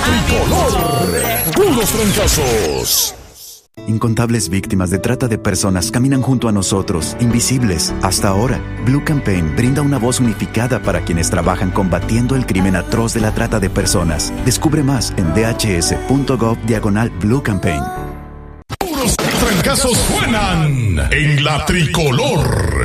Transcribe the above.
tricolor. Puros fracasos. Incontables víctimas de trata de personas caminan junto a nosotros, invisibles. Hasta ahora, Blue Campaign brinda una voz unificada para quienes trabajan combatiendo el crimen atroz de la trata de personas. Descubre más en dhs.gov/Blue Campaign. Puros fracasos suenan en la tricolor.